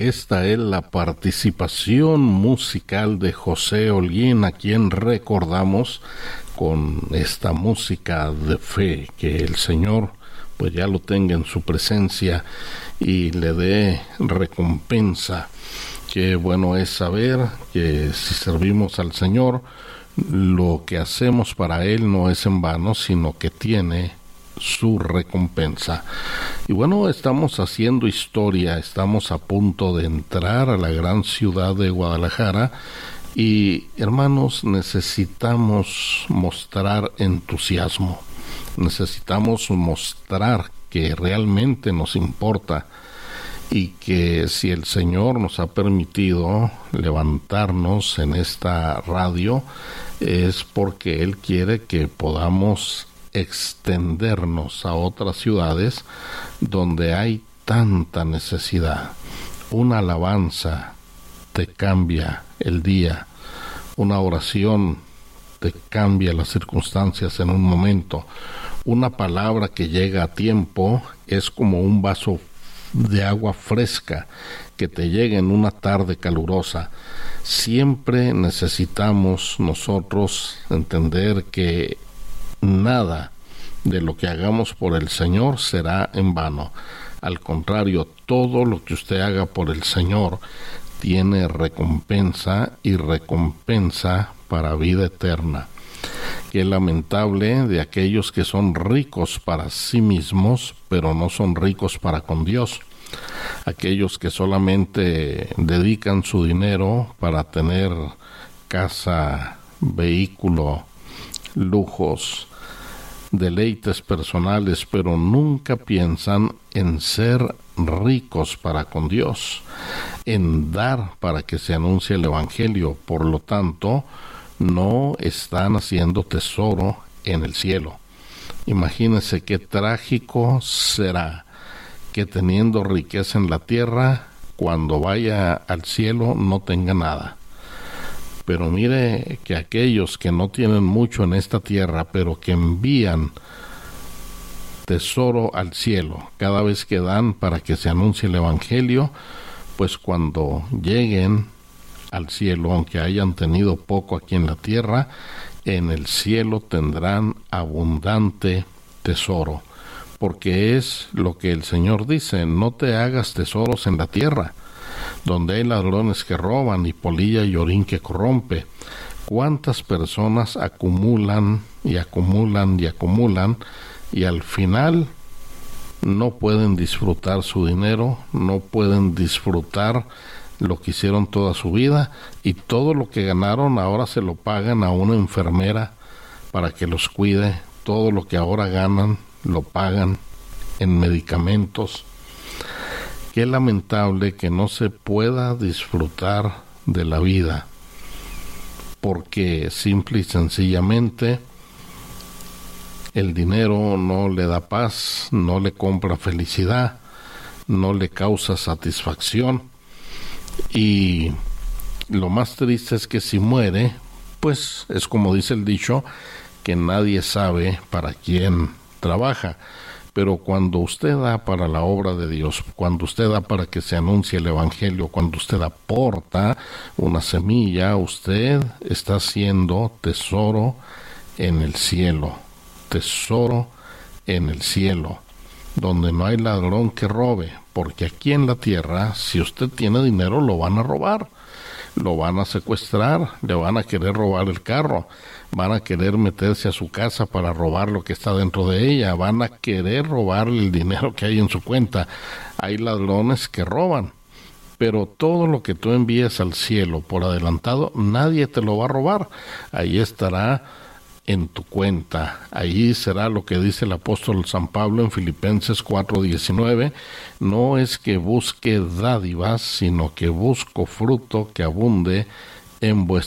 Esta es la participación musical de José Holguín, a quien recordamos con esta música de fe, que el Señor pues ya lo tenga en su presencia y le dé recompensa. Qué bueno es saber que si servimos al Señor, lo que hacemos para Él no es en vano, sino que tiene su recompensa. Y bueno, estamos haciendo historia, estamos a punto de entrar a la gran ciudad de Guadalajara y, hermanos, necesitamos mostrar entusiasmo, necesitamos mostrar que realmente nos importa y que si el Señor nos ha permitido levantarnos en esta radio es porque Él quiere que podamos extendernos a otras ciudades donde hay tanta necesidad. Una alabanza te cambia el día, una oración te cambia las circunstancias en un momento, una palabra que llega a tiempo es como un vaso de agua fresca que te llega en una tarde calurosa. Siempre necesitamos nosotros entender que nada de lo que hagamos por el Señor será en vano. Al contrario, todo lo que usted haga por el Señor tiene recompensa y recompensa para vida eterna. Qué lamentable de aquellos que son ricos para sí mismos, pero no son ricos para con Dios. Aquellos que solamente dedican su dinero para tener casa, vehículo, lujos, deleites personales, pero nunca piensan en ser ricos para con Dios, en dar para que se anuncie el Evangelio. Por lo tanto, no están haciendo tesoro en el cielo. Imagínense qué trágico será que teniendo riqueza en la tierra, cuando vaya al cielo no tenga nada. Pero mire que aquellos que no tienen mucho en esta tierra, pero que envían tesoro al cielo cada vez que dan para que se anuncie el Evangelio, pues cuando lleguen al cielo, aunque hayan tenido poco aquí en la tierra, en el cielo tendrán abundante tesoro, porque es lo que el Señor dice: no te hagas tesoros en la tierra, donde hay ladrones que roban y polilla y orín que corrompe. ¿Cuántas personas acumulan y acumulan y acumulan y al final no pueden disfrutar su dinero, no pueden disfrutar lo que hicieron toda su vida, y todo lo que ganaron ahora se lo pagan a una enfermera para que los cuide? Todo lo que ahora ganan lo pagan en medicamentos. Qué lamentable que no se pueda disfrutar de la vida, porque simple y sencillamente el dinero no le da paz, no le compra felicidad, no le causa satisfacción. Y lo más triste es que si muere, pues es como dice el dicho, que nadie sabe para quién trabaja. Pero cuando usted da para la obra de Dios, cuando usted da para que se anuncie el Evangelio, cuando usted aporta una semilla, usted está haciendo tesoro en el cielo, tesoro en el cielo, donde no hay ladrón que robe, porque aquí en la tierra, si usted tiene dinero, lo van a robar, lo van a secuestrar, le van a querer robar el carro, van a querer meterse a su casa para robar lo que está dentro de ella, van a querer robarle el dinero que hay en su cuenta. Hay ladrones que roban, pero todo lo que tú envíes al cielo por adelantado, nadie te lo va a robar. Ahí estará en tu cuenta. Allí será lo que dice el apóstol San Pablo en Filipenses 4:19: no es que busque dádivas, sino que busco fruto que abunde en vuestra